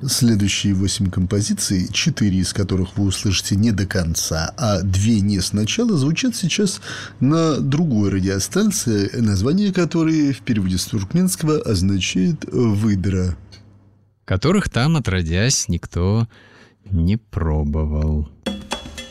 Следующие 8 композиций, 4 из которых вы услышите не до конца, а 2 не сначала, звучат сейчас на другой радиостанции, название которой в переводе с туркменского означает «выдра». Которых там, отродясь, никто не пробовал.